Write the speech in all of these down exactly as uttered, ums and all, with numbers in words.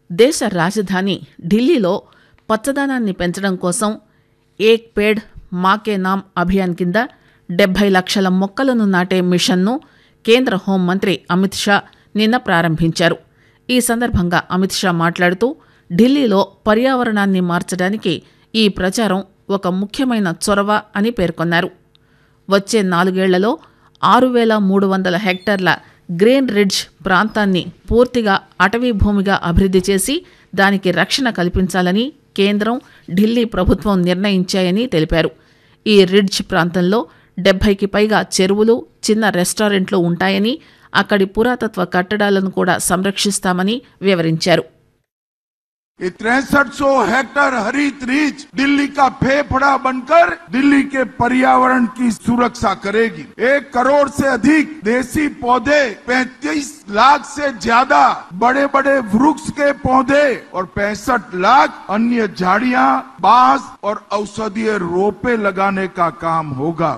దేశ రాజధాని ఢిల్లీలో పచ్చదనాన్ని పెంచడం కోసం ఏక్ పేడ్ మాకే నామ్ అభియాన్ కింద డెబ్బై లక్షల మొక్కలను నాటే మిషన్ను కేంద్ర హోంమంత్రి అమిత్ షా నిన్న ప్రారంభించారు. ఈ సందర్భంగా అమిత్ షా మాట్లాడుతూ ఢిల్లీలో పర్యావరణాన్ని మార్చడానికి ఈ ప్రచారం ఒక ముఖ్యమైన చొరవ అని పేర్కొన్నారు. వచ్చే నాలుగేళ్లలో ఆరు వేల మూడు వందల హెక్టార్ల గ్రీన్ రిడ్జ్ ప్రాంతాన్ని పూర్తిగా అటవీ భూమిగా అభివృద్ధి చేసి దానికి రక్షణ కల్పించాలని కేంద్రం, ఢిల్లీ ప్రభుత్వం నిర్ణయించాయని తెలిపారు. ఈ రిడ్జ్ ప్రాంతంలో డెబ్బైకి పైగా చెరువులు, చిన్న రెస్టారెంట్లు ఉంటాయని, అక్కడి పురాతత్వ కట్టడాలను కూడా సంరక్షిస్తామని వివరించారు. तिरसठ सौ हेक्टेयर हरित रीच दिल्ली का फेफड़ा बनकर दिल्ली के पर्यावरण की सुरक्षा करेगी. एक करोड़ से अधिक देसी पौधे, पैंतीस लाख से ज्यादा बड़े बड़े वृक्ष के पौधे और पैंसठ लाख अन्य झाड़ियां, बांस और औषधीय रोपे लगाने का काम होगा.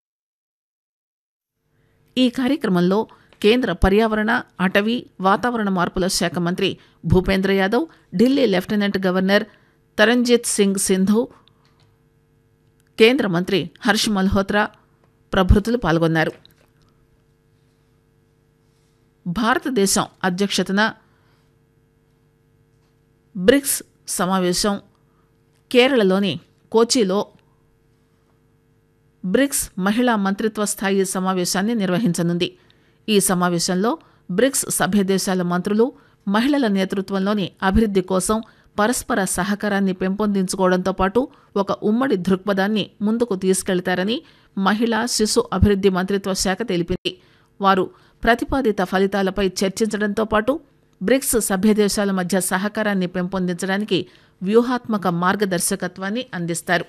ఈ కార్యక్రమంలో కేంద్ర పర్యావరణ, అటవీ, వాతావరణ మార్పుల శాఖ మంత్రి భూపేంద్ర యాదవ్, ఢిల్లీ లెఫ్టినెంట్ గవర్నర్ తరంజిత్ సింగ్ సింధు, కేంద్ర మంత్రి హర్ష్ మల్హోత్రా ప్రభృతులు పాల్గొన్నారు. భారతదేశం అధ్యక్షతన బ్రిక్స్ సమావేశం కేరళలోని కోచిలో బ్రిక్స్ మహిళా మంత్రిత్వ స్థాయి సమావేశాన్ని నిర్వహించనుంది. ఈ సమావేశంలో బ్రిక్స్ సభ్య దేశాల మంత్రులు మహిళల నేతృత్వంలోని అభివృద్ధి కోసం పరస్పర సహకారాన్ని పెంపొందించుకోవడంతో పాటు ఒక ఉమ్మడి దృక్పథాన్ని ముందుకు తీసుకెళ్తారని మహిళా శిశు అభివృద్ధి మంత్రిత్వ శాఖ తెలిపింది. వారు ప్రతిపాదిత ఫలితాలపై చర్చించడంతో పాటు బ్రిక్స్ సభ్య దేశాల మధ్య సహకారాన్ని పెంపొందించడానికి వ్యూహాత్మక మార్గదర్శకత్వాన్ని అందిస్తారు.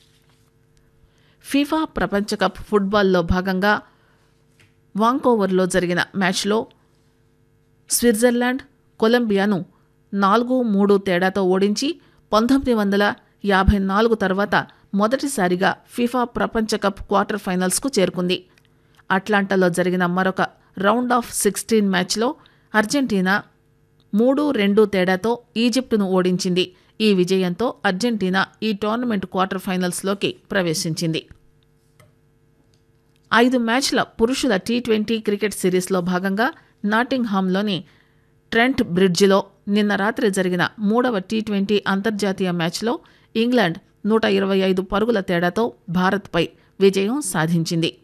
ఫీఫా ప్రపంచ కప్ ఫుట్బాల్లో భాగంగా వాంకోవర్లో జరిగిన మ్యాచ్లో స్విట్జర్లాండ్ కొలంబియాను నాలుగు మూడు తేడాతో ఓడించి పంతొమ్మిది వందల యాభై నాలుగు తర్వాత మొదటిసారిగా ఫీఫా ప్రపంచ కప్ క్వార్టర్ ఫైనల్స్కు చేరుకుంది. అట్లాంటాలో జరిగిన మరొక రౌండ్ ఆఫ్ సిక్స్టీన్ మ్యాచ్లో అర్జెంటీనా మూడు రెండు తేడాతో ఈజిప్టును ఓడించింది. ఈ విజయంతో అర్జెంటీనా ఈ టోర్నమెంట్ క్వార్టర్ ఫైనల్స్లోకి ప్రవేశించింది. ఐదు మ్యాచ్ల పురుషుల టీ ట్వంటీ క్రికెట్ సిరీస్లో భాగంగా నాటింగ్హామ్లోని ట్రెంట్ బ్రిడ్జిలో నిన్న రాత్రి జరిగిన మూడవ టీ ట్వంటీ అంతర్జాతీయ మ్యాచ్లో ఇంగ్లాండ్ నూట ఇరవై ఐదు పరుగుల తేడాతో భారత్పై విజయం సాధించింది.